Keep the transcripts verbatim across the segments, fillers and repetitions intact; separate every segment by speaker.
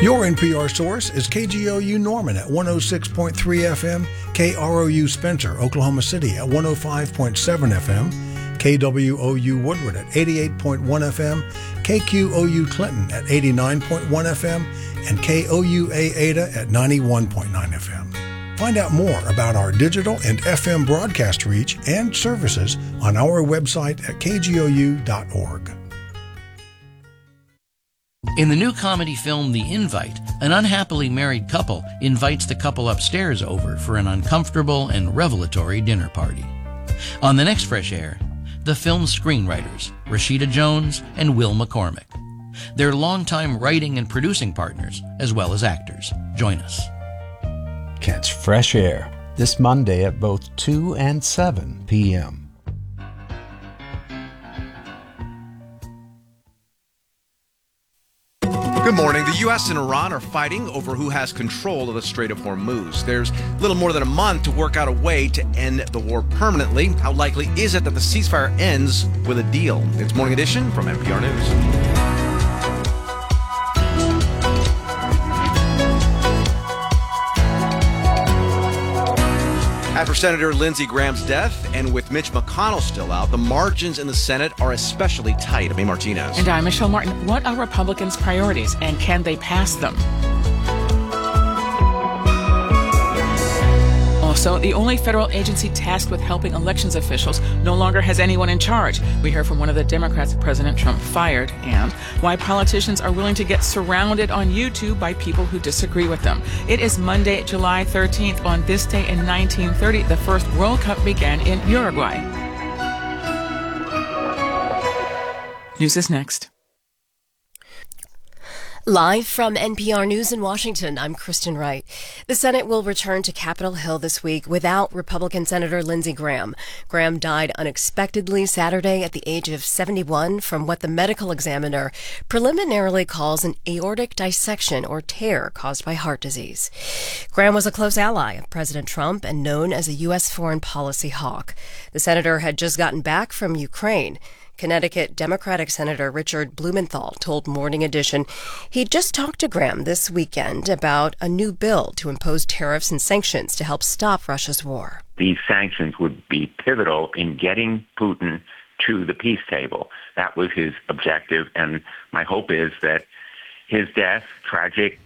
Speaker 1: Your N P R source is K G O U Norman at one oh six point three F M, K R O U Spencer, Oklahoma City at one oh five point seven F M, K W O U Woodward at eighty-eight point one F M, K Q O U Clinton at eighty-nine point one F M, and K O U A Ada at ninety-one point nine F M. Find out more about our digital and F M broadcast reach and services on our website at K G O U dot org.
Speaker 2: In the new comedy film The Invite, an unhappily married couple invites the couple upstairs over for an uncomfortable and revelatory dinner party. On the next Fresh Air, the film's screenwriters, Rashida Jones and Will McCormick. They're longtime writing and producing partners, as well as actors. Join us.
Speaker 3: Catch Fresh Air this Monday at both two and seven p.m.
Speaker 4: Good morning. The U S and Iran are fighting over who has control of the Strait of Hormuz. There's little more than a month to work out a way to end the war permanently. How likely is it that the ceasefire ends with a deal? It's Morning Edition from N P R News. After Senator Lindsey Graham's death, and with Mitch McConnell still out, the margins in the Senate are especially tight. I'm A. Martinez.
Speaker 5: And I'm Michelle Martin. What are Republicans' priorities, and can they pass them? Also, the only federal agency tasked with helping elections officials no longer has anyone in charge. We hear from one of the Democrats President Trump fired, and why politicians are willing to get surrounded on YouTube by people who disagree with them. It is Monday, July thirteenth. On this day in nineteen thirty, the first World Cup began in Uruguay. News is next.
Speaker 6: Live from N P R News in Washington, I'm Kristen Wright. The Senate will return to Capitol Hill this week without Republican Senator Lindsey Graham. Graham died unexpectedly Saturday at the age of seventy-one from what the medical examiner preliminarily calls an aortic dissection or tear caused by heart disease. Graham was a close ally of President Trump and known as a U S foreign policy hawk. The senator had just gotten back from Ukraine. Connecticut Democratic Senator Richard Blumenthal told Morning Edition he'd just talked to Graham this weekend about a new bill to impose tariffs and sanctions to help stop Russia's war.
Speaker 7: These sanctions would be pivotal in getting Putin to the peace table. That was his objective, and my hope is that his death, tragic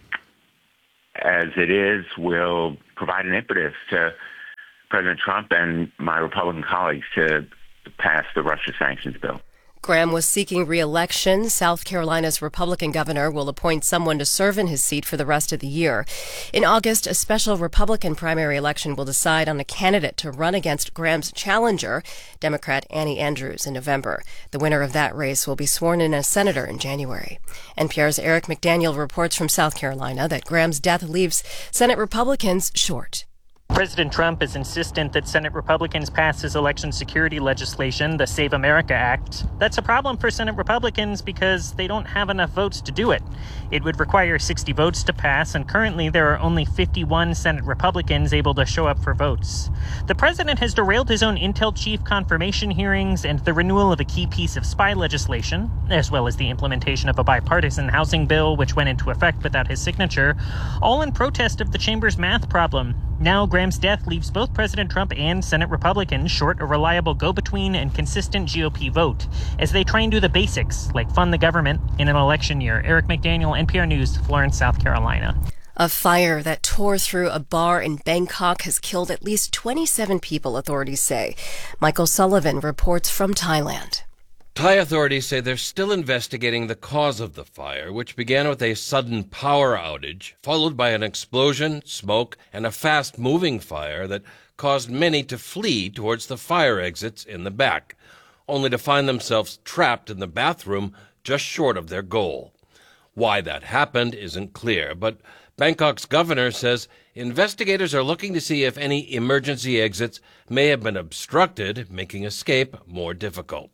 Speaker 7: as it is, will provide an impetus to President Trump and my Republican colleagues to pass the Russia sanctions bill.
Speaker 6: Graham was seeking re-election. South Carolina's Republican governor will appoint someone to serve in his seat for the rest of the year. In August, a special Republican primary election will decide on a candidate to run against Graham's challenger, Democrat Annie Andrews, in November. The winner of that race will be sworn in as senator in January. N P R's Eric McDaniel reports from South Carolina that Graham's death leaves Senate Republicans short.
Speaker 8: President Trump is insistent that Senate Republicans pass his election security legislation, the Save America Act. That's a problem for Senate Republicans because they don't have enough votes to do it. It would require sixty votes to pass, and currently there are only fifty-one Senate Republicans able to show up for votes. The president has derailed his own intel chief confirmation hearings and the renewal of a key piece of spy legislation, as well as the implementation of a bipartisan housing bill which went into effect without his signature, all in protest of the chamber's math problem. Now, Graham's death leaves both President Trump and Senate Republicans short a reliable go-between and consistent G O P vote as they try and do the basics, like fund the government in an election year. Eric McDaniel, N P R News, Florence, South Carolina.
Speaker 6: A fire that tore through a bar in Bangkok has killed at least twenty-seven people, authorities say. Michael Sullivan reports from Thailand.
Speaker 9: Thai authorities say they're still investigating the cause of the fire, which began with a sudden power outage, followed by an explosion, smoke, and a fast-moving fire that caused many to flee towards the fire exits in the back, only to find themselves trapped in the bathroom just short of their goal. Why that happened isn't clear, but Bangkok's governor says investigators are looking to see if any emergency exits may have been obstructed, making escape more difficult.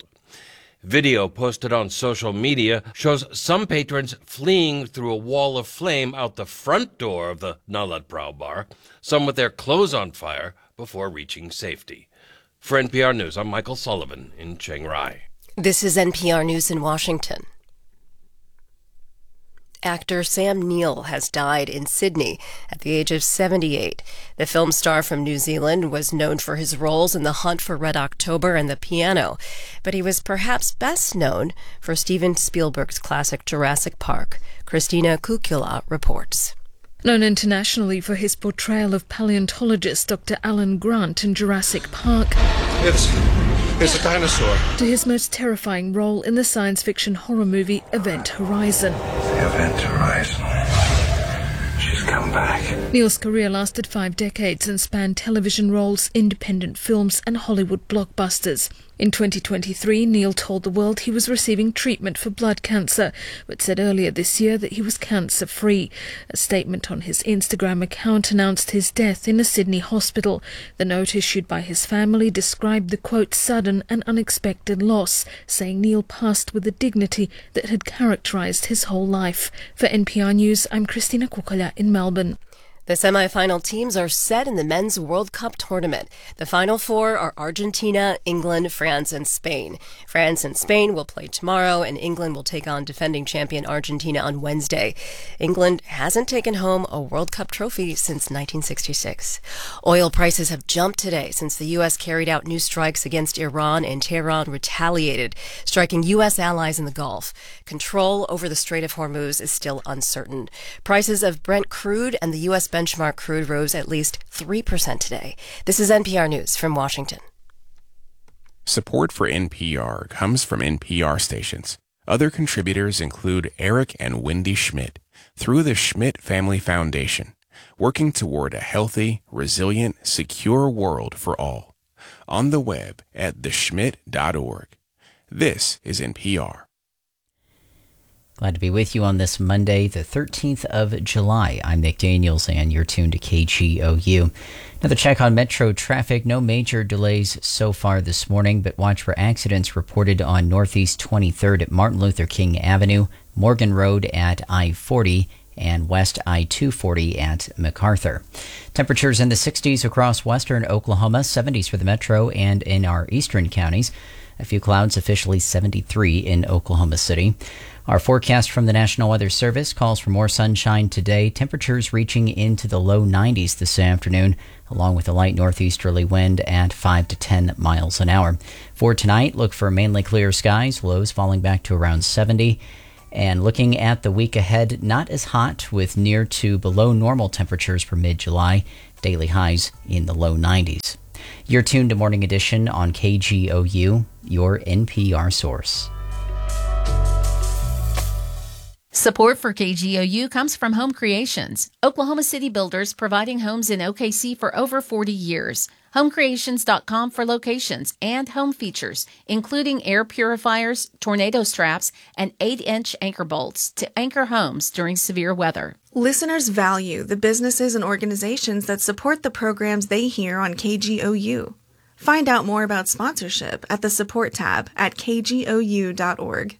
Speaker 9: Video posted on social media shows some patrons fleeing through a wall of flame out the front door of the Nalat Prao bar, some with their clothes on fire before reaching safety. For N P R News, I'm Michael Sullivan in Chiang Rai.
Speaker 6: This is N P R News in Washington. Actor Sam Neill has died in Sydney at the age of seventy-eight. The film star from New Zealand was known for his roles in The Hunt for Red October and The Piano, but he was perhaps best known for Steven Spielberg's classic Jurassic Park. Christina Kukula reports.
Speaker 10: Known internationally for his portrayal of paleontologist Doctor Alan Grant in Jurassic Park,
Speaker 11: It's, it's a dinosaur.
Speaker 10: To his most terrifying role in the science fiction horror movie Event Horizon.
Speaker 11: Event Horizon. She's come back.
Speaker 10: Neil's career lasted five decades and spanned television roles, independent films and Hollywood blockbusters. In twenty twenty-three, Neil told the world he was receiving treatment for blood cancer, but said earlier this year that he was cancer-free. A statement on his Instagram account announced his death in a Sydney hospital. The note issued by his family described the, quote, sudden and unexpected loss, saying Neil passed with a dignity that had characterised his whole life. For N P R News, I'm Christina Kukala in Melbourne.
Speaker 6: The semi-final teams are set in the Men's World Cup tournament. The final four are Argentina, England, France, and Spain. France and Spain will play tomorrow, and England will take on defending champion Argentina on Wednesday. England hasn't taken home a World Cup trophy since nineteen sixty-six. Oil prices have jumped today since the U S carried out new strikes against Iran, and Tehran retaliated, striking U S allies in the Gulf. Control over the Strait of Hormuz is still uncertain. Prices of Brent crude and the U S benchmark crude rose at least three percent today. This is N P R News from Washington.
Speaker 12: Support for N P R comes from N P R stations. Other contributors include Eric and Wendy Schmidt through the Schmidt Family Foundation, working toward a healthy, resilient, secure world for all. On the web at the schmidt dot org. This is N P R.
Speaker 13: Glad to be with you on this Monday, the thirteenth of July. I'm Nick Daniels, and you're tuned to K G O U. Another check on Metro traffic. No major delays so far this morning, but watch for accidents reported on Northeast twenty-third at Martin Luther King Avenue, Morgan Road at I forty, and West I two forty at MacArthur. Temperatures in the sixties across western Oklahoma, seventies for the Metro and in our eastern counties. A few clouds, officially seventy-three in Oklahoma City. Our forecast from the National Weather Service calls for more sunshine today, temperatures reaching into the low nineties this afternoon, along with a light northeasterly wind at five to ten miles an hour. For tonight, look for mainly clear skies, lows falling back to around seventy. And looking at the week ahead, not as hot, with near to below normal temperatures for mid-July, daily highs in the low nineties. You're tuned to Morning Edition on K G O U, your N P R source.
Speaker 14: Support for K G O U comes from Home Creations, Oklahoma City builders providing homes in O K C for over forty years. home creations dot com for locations and home features, including air purifiers, tornado straps, and eight inch anchor bolts to anchor homes during severe weather.
Speaker 15: Listeners value the businesses and organizations that support the programs they hear on K G O U. Find out more about sponsorship at the Support tab at k g o u dot org.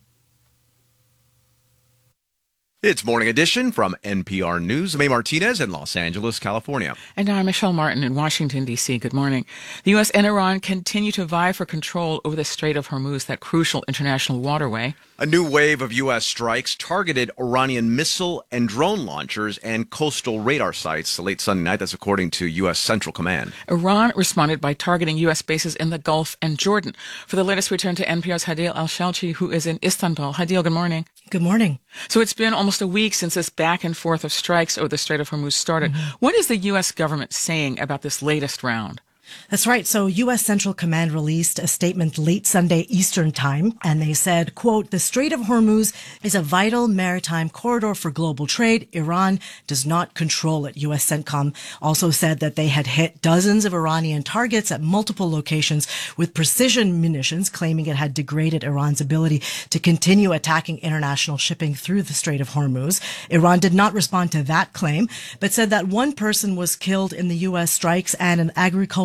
Speaker 4: It's Morning Edition from N P R News. May Martinez in Los Angeles, California.
Speaker 5: And I'm Michelle Martin in Washington, D C Good morning. The U S and Iran continue to vie for control over the Strait of Hormuz, that crucial international waterway.
Speaker 4: A new wave of U S strikes targeted Iranian missile and drone launchers and coastal radar sites late Sunday night. That's according to U S Central Command.
Speaker 5: Iran responded by targeting U S bases in the Gulf and Jordan. For the latest, we turn to N P R's Hadil Al-Shalchi, who is in Istanbul. Hadil, good morning.
Speaker 16: Good morning.
Speaker 5: So it's been almost a week since this back and forth of strikes over the Strait of Hormuz started. Mm-hmm. What is the U S government saying about this latest round?
Speaker 16: That's right. So U S Central Command released a statement late Sunday Eastern time, and they said, quote, the Strait of Hormuz is a vital maritime corridor for global trade. Iran does not control it. U S CENTCOM also said that they had hit dozens of Iranian targets at multiple locations with precision munitions, claiming it had degraded Iran's ability to continue attacking international shipping through the Strait of Hormuz. Iran did not respond to that claim, but said that one person was killed in the U S strikes and an agricultural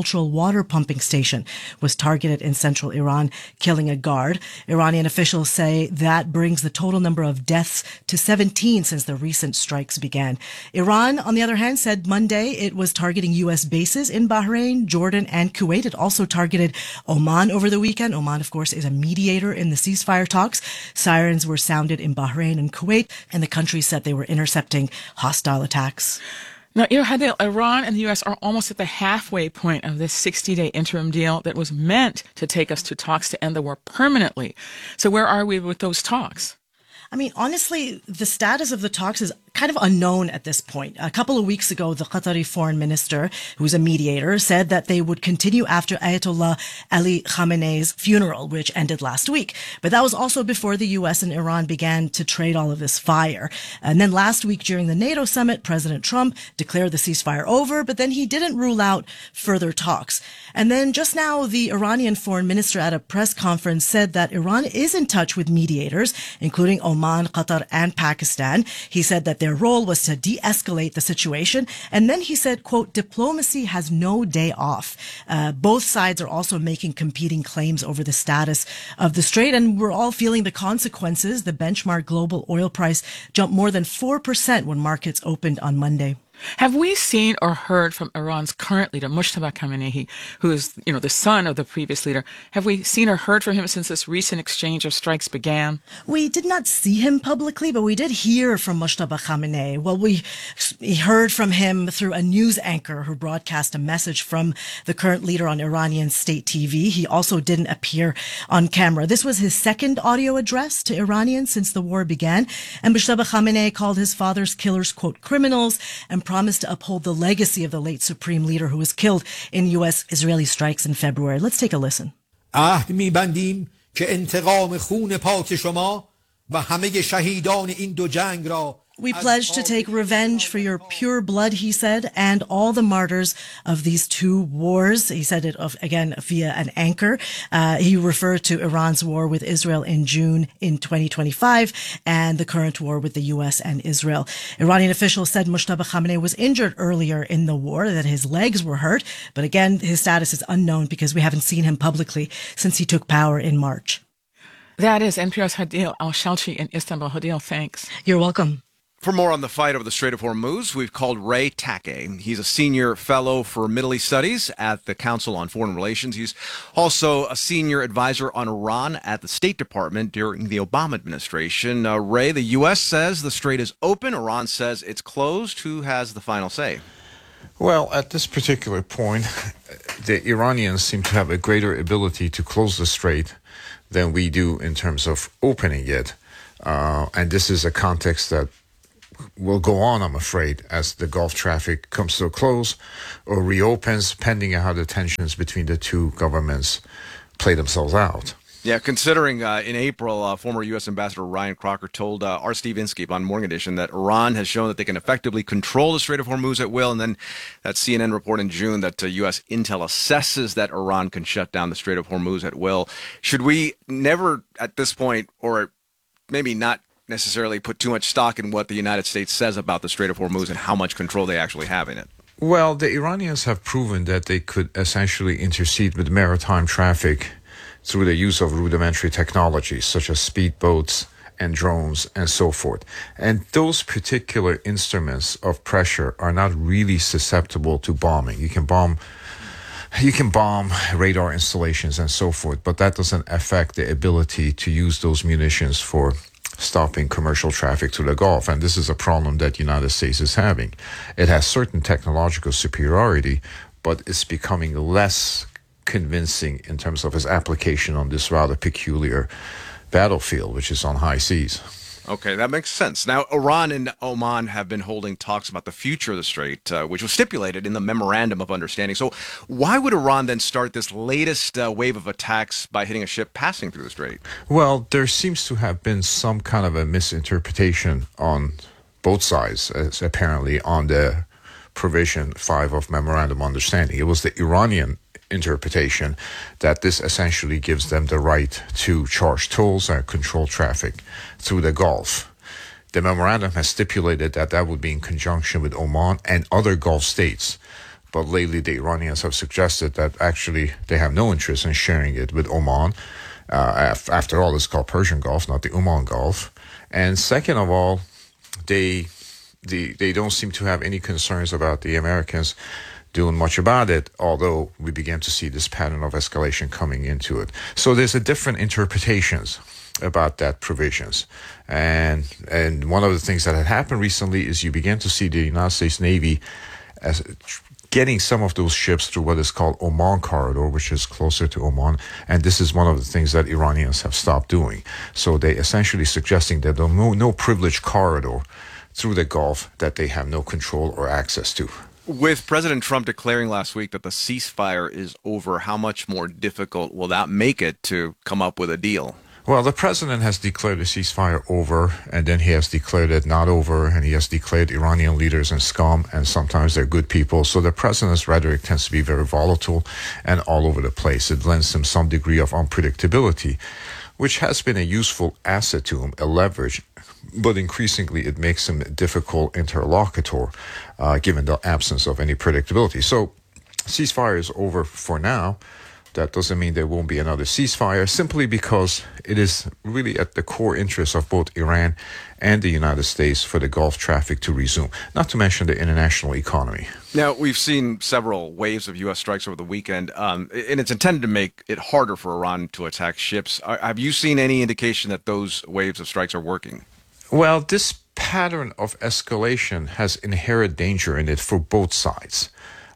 Speaker 16: natural water pumping station was targeted in central Iran, killing a guard. Iranian officials say that brings the total number of deaths to seventeen since the recent strikes began. Iran, on the other hand, said Monday it was targeting U S bases in Bahrain, Jordan, and Kuwait. It also targeted Oman over the weekend. Oman, of course, is a mediator in the ceasefire talks. Sirens were sounded in Bahrain and Kuwait, and the country said they were intercepting hostile attacks.
Speaker 5: Now, you know, Hadil, Iran and the U S are almost at the halfway point of this sixty-day interim deal that was meant to take us to talks to end the war permanently. So where are we with those talks?
Speaker 16: I mean, honestly, the status of the talks is kind of unknown at this point. A couple of weeks ago, the Qatari foreign minister, who's a mediator, said that they would continue after Ayatollah Ali Khamenei's funeral, which ended last week. But that was also before the U S and Iran began to trade all of this fire. And then last week during the NATO summit, President Trump declared the ceasefire over, but then he didn't rule out further talks. And then just now, the Iranian foreign minister at a press conference said that Iran is in touch with mediators, including Oman, Qatar, and Pakistan. He said that their role was to de-escalate the situation. And then he said, quote, diplomacy has no day off. Uh, both sides are also making competing claims over the status of the strait. And we're all feeling the consequences. The benchmark global oil price jumped more than four percent when markets opened on Monday.
Speaker 5: Have we seen or heard from Iran's current leader, Mojtaba Khamenei, who is, you know, the son of the previous leader? Have we seen or heard from him since this recent exchange of strikes began?
Speaker 16: We did not see him publicly, but we did hear from Mojtaba Khamenei. Well, we, we heard from him through a news anchor who broadcast a message from the current leader on Iranian state T V. He also didn't appear on camera. This was his second audio address to Iranians since the war began. And Mojtaba Khamenei called his father's killers, quote, criminals, and promised to uphold the legacy of the late supreme leader who was killed in U S-Israeli strikes in February. Let's take a listen.
Speaker 17: عهد می‌بندیم که انتقام خون پاک شما و همه شهیدان این دو جنگ را
Speaker 16: We pledge to take revenge for your pure blood, he said, and all the martyrs of these two wars. He said it of, again via an anchor. Uh, he referred to Iran's war with Israel in June in twenty twenty-five and the current war with the U S and Israel. Iranian officials said Mojtaba Khamenei was injured earlier in the war, that his legs were hurt. But again, his status is unknown because we haven't seen him publicly since he took power in March.
Speaker 5: That is N P R's Hadil Al-Shalchi in Istanbul. Hadil, thanks.
Speaker 16: You're welcome.
Speaker 4: For more on the fight over the Strait of Hormuz, we've called Ray Takei. He's a senior fellow for Middle East Studies at the Council on Foreign Relations. He's also a senior advisor on Iran at the State Department during the Obama administration. Uh, Ray, the U S says the strait is open. Iran says it's closed. Who has the final say?
Speaker 18: Well, at this particular point, the Iranians seem to have a greater ability to close the strait than we do in terms of opening it. Uh, and this is a context that will go on, I'm afraid, as the Gulf traffic comes to a close or reopens, pending on how the tensions between the two governments play themselves out.
Speaker 4: Yeah, considering uh, in April, uh, former U S Ambassador Ryan Crocker told uh, R. Steve Inskeep on Morning Edition that Iran has shown that they can effectively control the Strait of Hormuz at will. And then that C N N report in June that uh, U S intel assesses that Iran can shut down the Strait of Hormuz at will. Should we never at this point, or maybe not necessarily put too much stock in what the United States says about the Strait of Hormuz and how much control they actually have in it?
Speaker 18: Well, the Iranians have proven that they could essentially intercede with maritime traffic through the use of rudimentary technologies such as speedboats and drones and so forth. And those particular instruments of pressure are not really susceptible to bombing. You can bomb You can bomb radar installations and so forth, but that doesn't affect the ability to use those munitions for stopping commercial traffic to the Gulf. And this is a problem that the United States is having. It has certain technological superiority, but it's becoming less convincing in terms of its application on this rather peculiar battlefield, which is on high seas.
Speaker 4: Okay, that makes sense. Now, Iran and Oman have been holding talks about the future of the strait, uh, which was stipulated in the Memorandum of Understanding. So why would Iran then start this latest uh, wave of attacks by hitting a ship passing through the strait?
Speaker 18: Well, there seems to have been some kind of a misinterpretation on both sides, as apparently, on the provision five of Memorandum of Understanding. It was the Iranian interpretation that this essentially gives them the right to charge tolls and control traffic through the Gulf. The memorandum has stipulated that that would be in conjunction with Oman and other Gulf states But lately, the Iranians have suggested that actually they have no interest in sharing it with Oman. Uh, after all, it's called Persian Gulf, not the Oman Gulf. And second of all, they, they, they don't seem to have any concerns about the Americans doing much about it, although we began to see this pattern of escalation coming into it. So there's a different interpretations about that provisions. And and one of the things that had happened recently is you began to see the United States Navy as getting some of those ships through what is called Oman Corridor, which is closer to Oman. And this is one of the things that Iranians have stopped doing. So they essentially suggesting that there's no, no privileged corridor through the Gulf that they have no control or access to.
Speaker 4: With President Trump declaring last week that the ceasefire is over, how much more difficult will that make it to come up with a deal?
Speaker 18: Well, the president has declared the ceasefire over, and then he has declared it not over, and he has declared Iranian leaders and scum, and sometimes they're good people. So the president's rhetoric tends to be very volatile and all over the place. It lends him some degree of unpredictability, which has been a useful asset to him, a leverage, but increasingly it makes him a difficult interlocutor, uh, given the absence of any predictability. So ceasefire is over for now. That doesn't mean there won't be another ceasefire, simply because it is really at the core interest of both Iran and the United States for the Gulf traffic to resume, not to mention the international economy.
Speaker 4: Now, we've seen several waves of U S strikes over the weekend, um, and it's intended to make it harder for Iran to attack ships. Are, have you seen any indication that those waves of strikes are working?
Speaker 18: Well, this pattern of escalation has inherent danger in it for both sides.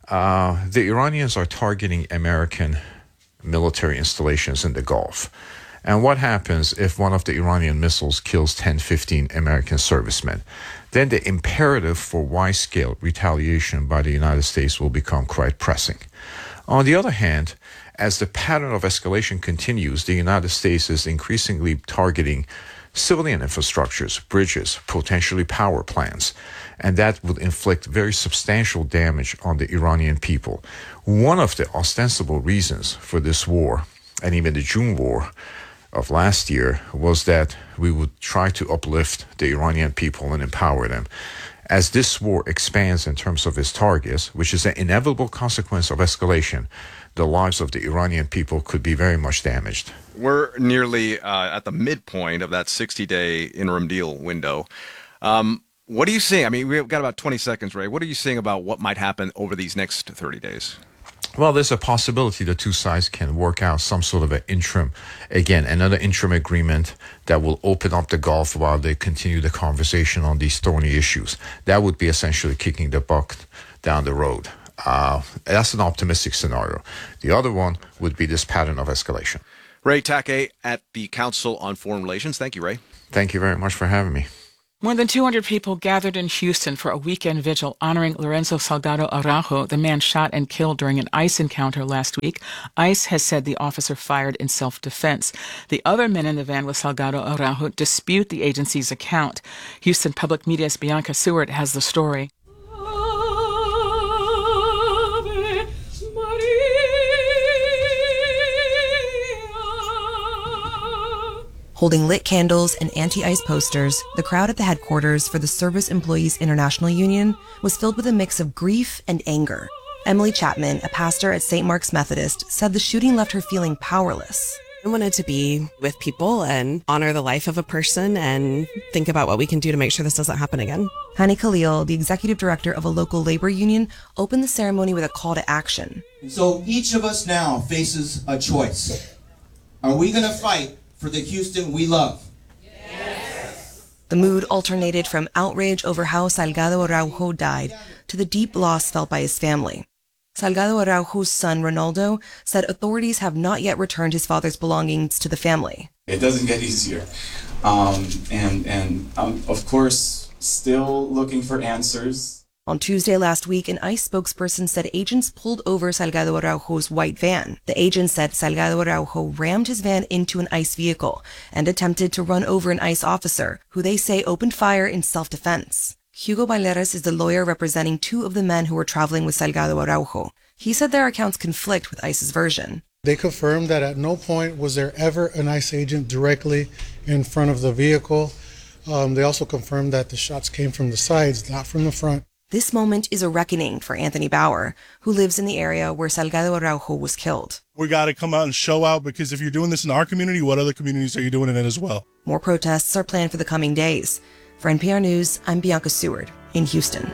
Speaker 18: Uh, the Iranians are targeting American military installations in the Gulf. And what happens if one of the Iranian missiles kills ten, fifteen American servicemen? Then the imperative for wide-scale retaliation by the United States will become quite pressing. On the other hand, as the pattern of escalation continues, the United States is increasingly targeting civilian infrastructures, bridges, potentially power plants, and that would inflict very substantial damage on the Iranian people. One of the ostensible reasons for this war, and even the June war of last year, was that we would try to uplift the Iranian people and empower them. As this war expands in terms of its targets, which is an inevitable consequence of escalation, the lives of the Iranian people could be very much damaged.
Speaker 4: We're nearly uh, at the midpoint of that sixty-day interim deal window. Um, what are you seeing? I mean, we've got about twenty seconds, Ray. What are you seeing about what might happen over these next thirty days?
Speaker 18: Well, there's a possibility the two sides can work out some sort of an interim, again, another interim agreement that will open up the Gulf while they continue the conversation on these thorny issues. That would be essentially kicking the bucket down the road. Uh, that's an optimistic scenario. The other one would be this pattern of escalation.
Speaker 4: Ray Takei at the Council on Foreign Relations. Thank you, Ray.
Speaker 18: Thank you very much for having me.
Speaker 5: More than two hundred people gathered in Houston for a weekend vigil honoring Lorenzo Salgado Araujo, the man shot and killed during an ICE encounter last week. ICE has said the officer fired in self-defense. The other men in the van with Salgado Araujo dispute the agency's account. Houston Public Media's Bianca Seward has the story.
Speaker 19: Holding lit candles and anti-ICE posters, the crowd at the headquarters for the Service Employees International Union was filled with a mix of grief and anger. Emily Chapman, a pastor at Saint Mark's Methodist, said the shooting left her feeling powerless.
Speaker 20: I wanted to be with people and honor the life of a person and think about what we can do to make sure this doesn't happen again.
Speaker 19: Hani Khalil, the executive director of a local labor union, opened the ceremony with a call to action.
Speaker 21: And so each of us now faces a choice. Are we going to fight for the Houston we love?
Speaker 19: Yes. The mood alternated from outrage over how Salgado Araujo died to the deep loss felt by his family. Salgado Araujo's son, Ronaldo, said authorities have not yet returned his father's belongings to the family.
Speaker 22: It doesn't get easier. Um, and, and um, of course, still looking for answers.
Speaker 19: On Tuesday last week, an ICE spokesperson said agents pulled over Salgado Araujo's white van. The agent said Salgado Araujo rammed his van into an ICE vehicle and attempted to run over an ICE officer, who they say opened fire in self-defense. Hugo Baileres is the lawyer representing two of the men who were traveling with Salgado Araujo. He said their accounts conflict with ICE's version.
Speaker 23: They confirmed that at no point was there ever an ICE agent directly in front of the vehicle. Um, they also confirmed that the shots came from the sides, not from the front.
Speaker 19: This moment is a reckoning for Anthony Bauer, who lives in the area where Salgado Araujo was killed.
Speaker 1: We got to come out and show out, because if you're doing this in our community, what other communities are you doing it in as well?
Speaker 19: More protests are planned for the coming days. For N P R News, I'm Bianca Seward in Houston.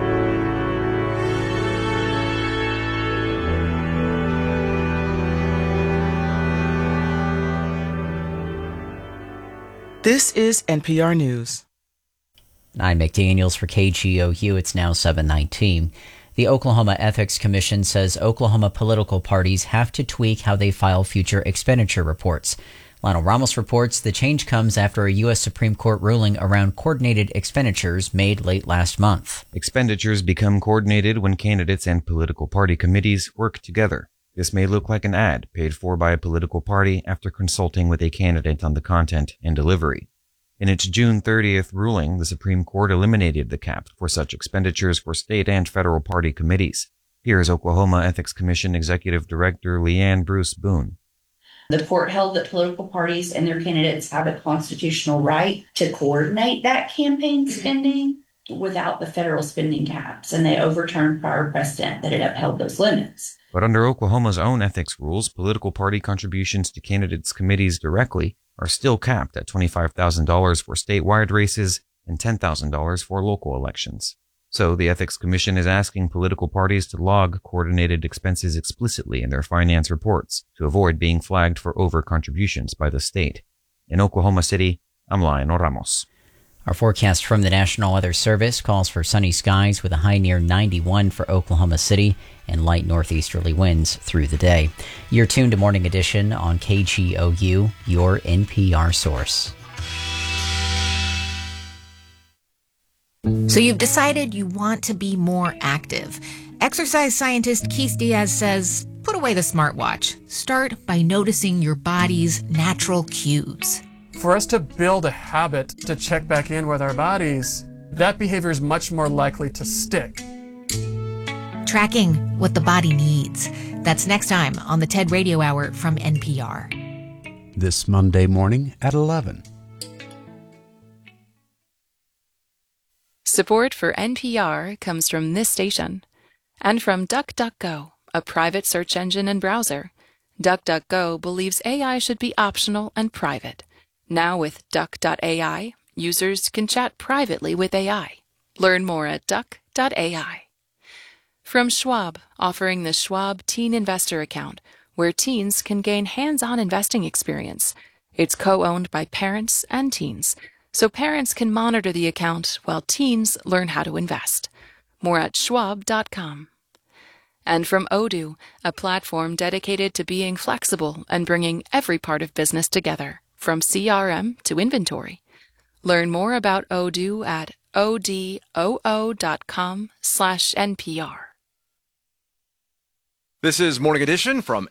Speaker 5: This is N P R News.
Speaker 13: I'm McDaniels for K G O U. It's now seven nineteen. The Oklahoma Ethics Commission says Oklahoma political parties have to tweak how they file future expenditure reports. Lionel Ramos reports the change comes after a U S Supreme Court ruling around coordinated expenditures made late last month.
Speaker 2: Expenditures become coordinated when candidates and political party committees work together. This may look like an ad paid for by a political party after consulting with a candidate on the content and delivery. In its June thirtieth ruling, the Supreme Court eliminated the cap for such expenditures for state and federal party committees. Here's Oklahoma Ethics Commission Executive Director Leanne Bruce Boone.
Speaker 3: The court held that political parties and their candidates have a constitutional right to coordinate that campaign spending without the federal spending caps, and they overturned prior precedent that it upheld those limits.
Speaker 2: But under Oklahoma's own ethics rules, political party contributions to candidates' committees directly are still capped at twenty-five thousand dollars for statewide races and ten thousand dollars for local elections. So the Ethics Commission is asking political parties to log coordinated expenses explicitly in their finance reports to avoid being flagged for over-contributions by the state. In Oklahoma City, I'm Lionel Ramos.
Speaker 13: Our forecast from the National Weather Service calls for sunny skies with a high near ninety-one for Oklahoma City and light northeasterly winds through the day. You're tuned to Morning Edition on K G O U, your N P R source.
Speaker 24: So you've decided you want to be more active. Exercise scientist Keith Diaz says, put away the smartwatch. Start by noticing your body's natural cues.
Speaker 25: For us to build a habit to check back in with our bodies, that behavior is much more likely to stick.
Speaker 24: Tracking what the body needs. That's next time on the TED Radio Hour from N P R.
Speaker 26: This Monday morning at eleven.
Speaker 27: Support for N P R comes from this station and from DuckDuckGo, a private search engine and browser. DuckDuckGo believes A I should be optional and private. Now with duck dot A I, users can chat privately with A I. Learn more at duck dot A I. From Schwab, offering the Schwab Teen Investor Account, where teens can gain hands-on investing experience. It's co-owned by parents and teens, so parents can monitor the account while teens learn how to invest. More at schwab dot com. And from Odoo, a platform dedicated to being flexible and bringing every part of business together, from C R M to inventory. Learn more about Odoo at odoo dot com slash N P R.
Speaker 4: This is Morning Edition from